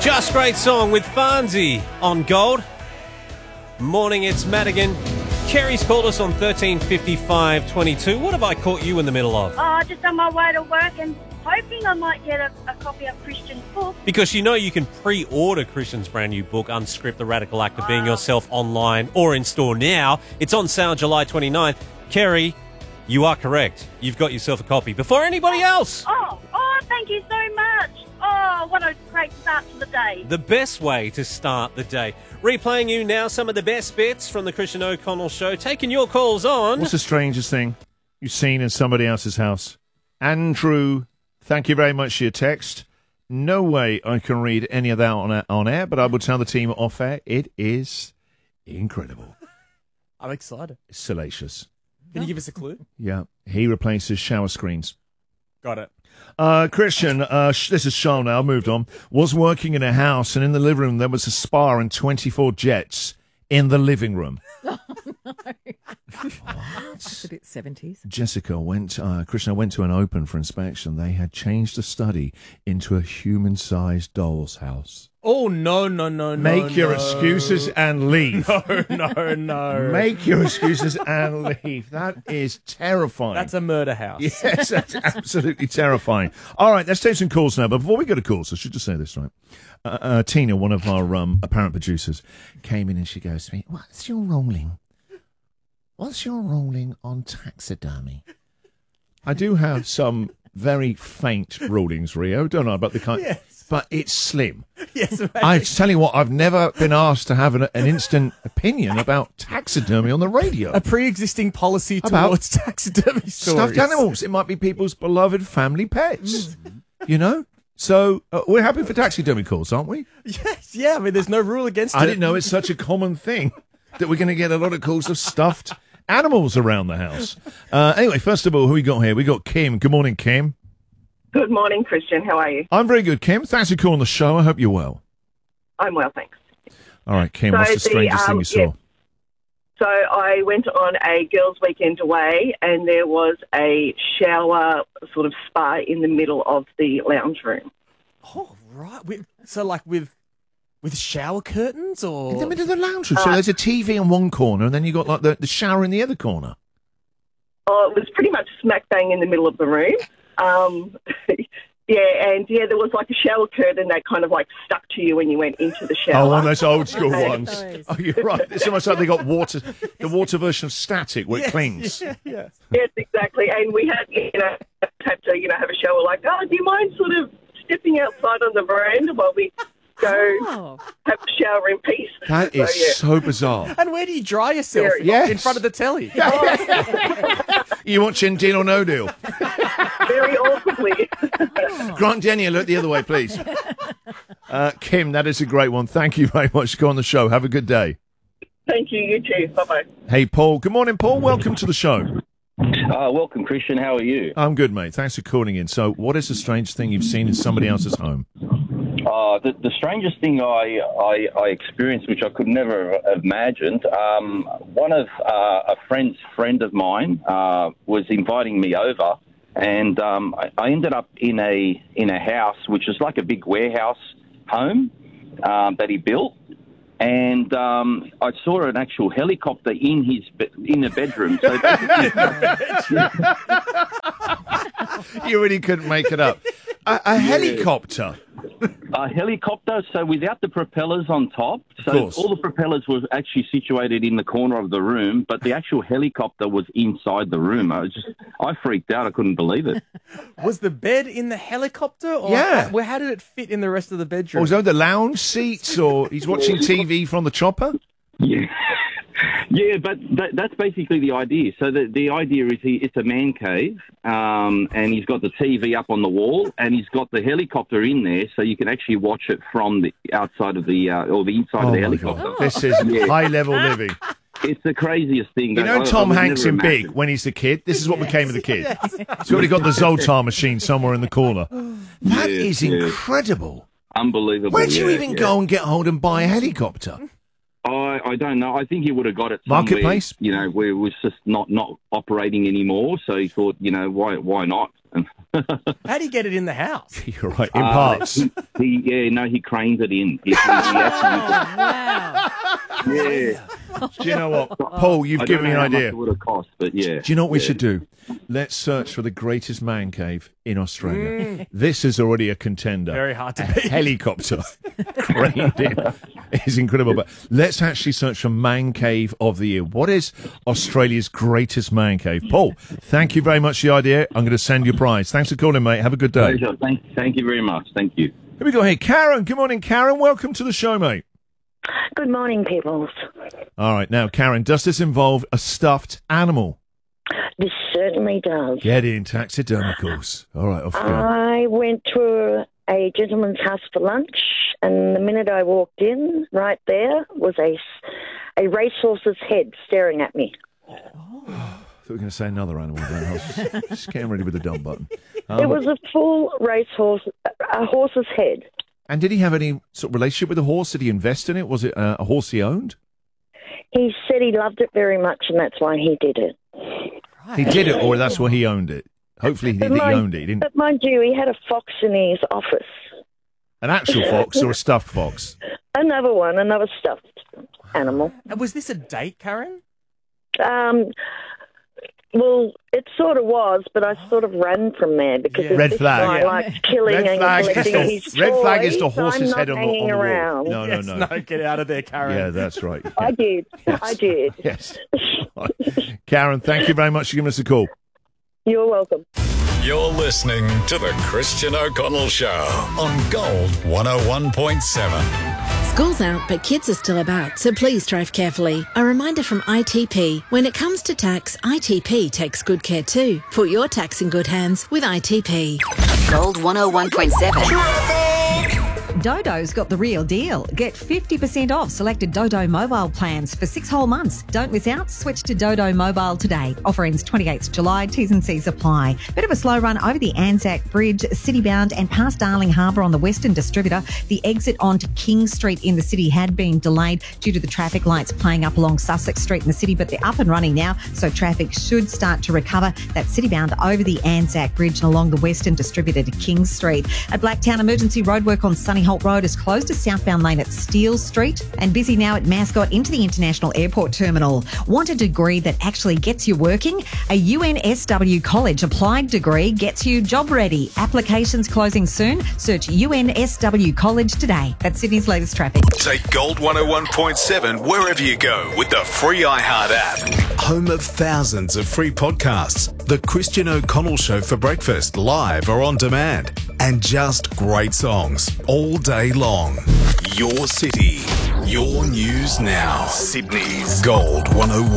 Just Great Song with Farnsey on Gold. Morning, it's Madigan. Kerry's called us on 135522. What have I caught you in the middle of? Oh, just on my way to work and hoping I might get a copy of Christian's book. Because you know you can pre-order Christian's brand new book, Unscript, The Radical Act of Being Yourself, online or in store now. It's on sale July 29th. Kerry, you are correct. You've got yourself a copy before anybody else. Oh, thank you so much. Oh, what a great start to the day. The best way to start the day. Replaying you now some of the best bits from the Christian O'Connell Show. Taking your calls on... What's the strangest thing you've seen in somebody else's house? Andrew, thank you very much for your text. No way I can read any of that on air, but I will tell the team off air. It is incredible. I'm excited. It's salacious. Can you give us a clue? Yeah. He replaces shower screens. Got it. Christian, this is Sean now, I've moved on, was working in a house, and in the living room there was a spa and 24 jets in the living room. Oh, no. That's a bit 70s. Jessica Christian, I went to an open for inspection. They had changed the study into a human-sized doll's house. Oh, no. Make your excuses and leave. No. Make your excuses and leave. That is terrifying. That's a murder house. Yes, that's absolutely terrifying. All right, let's take some calls now. But before we go to calls, I should just say this, right? Tina, one of our apparent producers, came in and she goes to me, What's your ruling on taxidermy? I do have some very faint rulings, Rio, don't I? But the kind, Yes. But it's slim. Yes, I tell you what, I've never been asked to have an instant opinion about taxidermy on the radio. A pre-existing policy About towards taxidermy stories. Stuffed animals. It might be people's beloved family pets. You know? So we're happy for taxidermy calls, aren't we? Yes, yeah. I mean, there's no rule against it. I didn't know it's such a common thing that we're going to get a lot of calls of stuffed animals around the house. Anyway, first of all, who we got here? We got Kim. Good morning, Kim. Good morning, Christian. How are you? I'm very good, Kim. Thanks for calling the show. I hope you're well. I'm well, thanks. All right, Kim, what's the strangest thing you saw? Yeah. So I went on a girls' weekend away, and there was a shower sort of spa in the middle of the lounge room. Oh, right. With shower curtains or... In the middle of the lounge room. So there's a TV in one corner, and then you got like the shower in the other corner. Oh, it was pretty much smack bang in the middle of the room. There was like a shower curtain that kind of like stuck to you when you went into the shower. Oh, one of those old school ones. Those. Oh, you're right. It's almost like they got the water version of Static where it cleans. Yes. Yes, exactly. And we had, had to, have a shower like, do you mind sort of stepping outside on the veranda while we go have a shower in peace? That is so bizarre. And where do you dry yourself? Yes. In front of the telly. You watching Deal or No Deal? Very awkwardly. Grant Denny, look the other way, please. Kim, that is a great one. Thank you very much for going on the show. Have a good day. Thank you. You too. Bye-bye. Hey, Paul. Good morning, Paul. Welcome to the show. Welcome, Christian. How are you? I'm good, mate. Thanks for calling in. So what is the strangest thing you've seen in somebody else's home? The strangest thing I experienced, which I could never have imagined, one of a friend of mine was inviting me over, and I ended up in a house which is like a big warehouse home that he built, and I saw an actual helicopter in the bedroom. So You really couldn't make it up. A helicopter. A helicopter, so without the propellers on top. So all the propellers were actually situated in the corner of the room, but the actual helicopter was inside the room. I freaked out. I couldn't believe it. Was the bed in the helicopter? Or Yeah. How did it fit in the rest of the bedroom? Or was it the lounge seats, or he's watching TV from the chopper? Yeah. Yeah, but that's basically the idea. So the idea is it's a man cave, and he's got the TV up on the wall, and he's got the helicopter in there, so you can actually watch it from the outside of the or the inside of the helicopter. God. This is high-level living. It's the craziest thing. You know Tom Hanks in Big, when he's the kid? This is what became of the kid. He's already got the Zoltar machine somewhere in the corner. That is incredible. Unbelievable. Where do you even go and get hold and buy a helicopter? I don't know. I think he would have got it somewhere, Marketplace? where it was just not operating anymore. So he thought, why not? How do you get it in the house? You're right. In parts. He cranes it in. Wow. Yeah. Do you know what, Paul? You've given me an idea. It would have cost, but yeah. Do you know what we should do? Let's search for the greatest man cave in Australia. This is already a contender. Very hard to A beat. helicopter craned in is incredible. But let's actually search for man cave of the year. What is Australia's greatest man cave? Paul, thank you very much for the idea. I'm going to send you a prize. Thanks for calling, mate. Have a good day. Pleasure. Thank you very much. Thank you. Here we go. Hey, Karen. Good morning, Karen. Welcome to the show, mate. Good morning, peoples. All right. Now, Karen, does this involve a stuffed animal? This certainly does. Get in, taxidermicals. All right, off you go. I went to a gentleman's house for lunch, and the minute I walked in, right there was a racehorse's head staring at me. I thought we were going to say another animal. Then. I was just getting ready with the dump button. It was a full racehorse, a horse's head. And did he have any sort of relationship with the horse? Did he invest in it? Was it a horse he owned? He said he loved it very much, and that's why he did it. He did it, or that's why he owned it. Hopefully he owned it. He didn't. But mind you, he had a fox in his office. An actual fox or a stuffed fox? Another one, another stuffed animal. And was this a date, Karen? Well, it sort of was, but I sort of ran from there because Red this flag. guy likes killing Red and flag collecting is his the, red flag is the toys, so horse's I'm head not on the hanging wall. around. No, Yes, no. Get out of there, Karen. Yeah, that's right. I did. Yes. I did. Yes. Karen, thank you very much for giving us a call. You're welcome. You're listening to the Christian O'Connell Show on Gold 101.7. School's out, but kids are still about, so please drive carefully. A reminder from ITP. When it comes to tax, ITP takes good care too. Put your tax in good hands with ITP. Gold 101.7. Dodo's got the real deal. Get 50% off selected Dodo mobile plans for 6 whole months. Don't miss out. Switch to Dodo Mobile today. Offer ends 28th July. T's and C's apply. Bit of a slow run over the Anzac Bridge, Citybound and past Darling Harbour on the Western Distributor. The exit onto King Street in the city had been delayed due to the traffic lights playing up along Sussex Street in the city, but they're up and running now, so traffic should start to recover. That Citybound over the Anzac Bridge and along the Western Distributor to King Street. At Blacktown, emergency roadwork on Sunny Holt Road is closed to southbound lane at Steele Street, and busy now at Mascot into the International Airport Terminal. Want a degree that actually gets you working? A UNSW College applied degree gets you job ready. Applications closing soon. Search UNSW College today. That's Sydney's latest traffic. Take Gold 101.7 wherever you go with the free iHeart app. Home of thousands of free podcasts. The Christian O'Connell Show for breakfast, live or on demand. And just great songs all day long. Your city, your news now. Sydney's Gold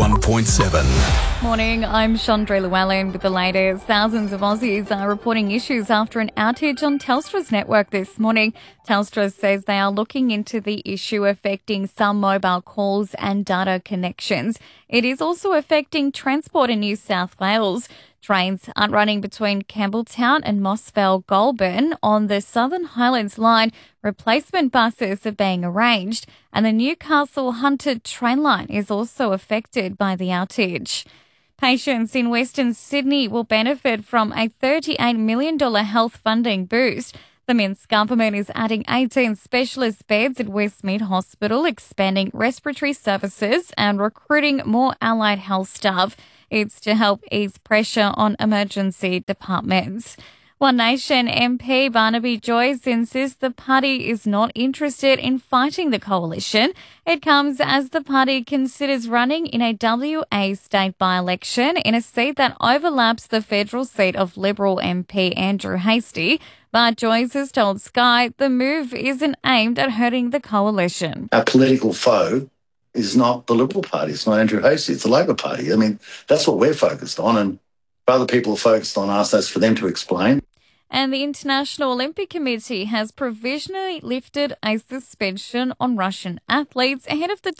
101.7. Morning, I'm Chandra Llewellyn with the latest. Thousands of Aussies are reporting issues after an outage on Telstra's network this morning. Telstra says they are looking into the issue affecting some mobile calls and data connections. It is also affecting transport in New South Wales. Trains aren't running between Campbelltown and Mossvale Goulburn on the Southern Highlands line. Replacement buses are being arranged, and the Newcastle Hunter train line is also affected by the outage. Patients in Western Sydney will benefit from a $38 million health funding boost. The Minsk government is adding 18 specialist beds at Westmead Hospital, expanding respiratory services and recruiting more allied health staff. It's to help ease pressure on emergency departments. One Nation MP Barnaby Joyce insists the party is not interested in fighting the coalition. It comes as the party considers running in a WA state by-election in a seat that overlaps the federal seat of Liberal MP Andrew Hastie. But Joyce has told Sky the move isn't aimed at hurting the coalition. Our political foe is not the Liberal Party. It's not Andrew Hastie. It's the Labor Party. I mean, that's what we're focused on. And if other people are focused on us, that's for them to explain. And the International Olympic Committee has provisionally lifted a suspension on Russian athletes ahead of the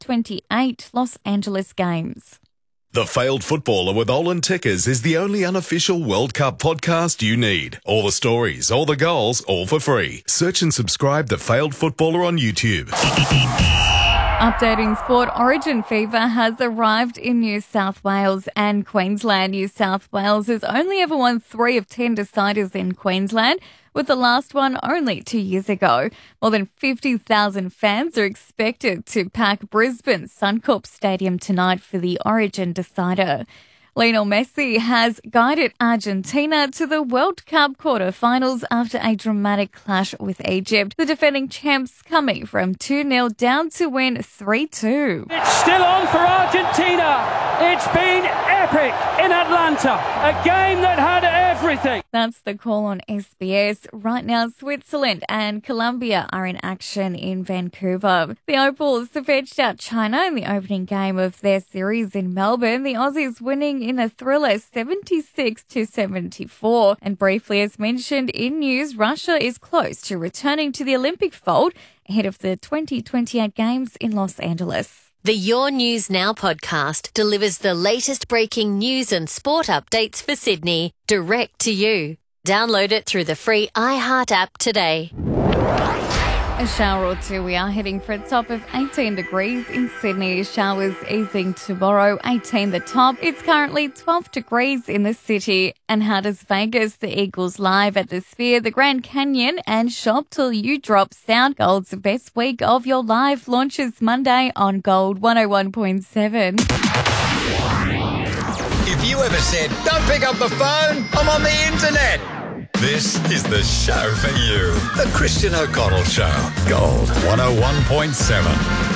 2028 Los Angeles Games. The Failed Footballer with Olin Tickers is the only unofficial World Cup podcast you need. All the stories, all the goals, all for free. Search and subscribe The Failed Footballer on YouTube. Updating sport, Origin fever has arrived in New South Wales and Queensland. New South Wales has only ever won 3 of 10 deciders in Queensland, with the last one only 2 years ago. More than 50,000 fans are expected to pack Brisbane's Suncorp Stadium tonight for the Origin decider. Lionel Messi has guided Argentina to the World Cup quarter-finals after a dramatic clash with Egypt. The defending champs coming from 2-0 down to win 3-2. It's still on for Argentina. It's been epic in Atlanta. A game that had everything. That's the call on SBS. Right now, Switzerland and Colombia are in action in Vancouver. The Opals have edged out China in the opening game of their series in Melbourne. The Aussies winning in a thriller 76-74. And briefly, as mentioned in news, Russia is close to returning to the Olympic fold ahead of the 2028 Games in Los Angeles. The Your News Now podcast delivers the latest breaking news and sport updates for Sydney direct to you. Download it through the free iHeart app today. A shower or two. We are heading for a top of 18 degrees in Sydney. Showers easing tomorrow, 18 the top. It's currently 12 degrees in the city. And how does Vegas? The Eagles live at the Sphere, the Grand Canyon, and Shop Till You Drop sound. Gold's best week of your life launches Monday on Gold 101.7. If you ever said, "Don't pick up the phone, I'm on the internet," this is the show for you. The Christian O'Connell Show. Gold 101.7.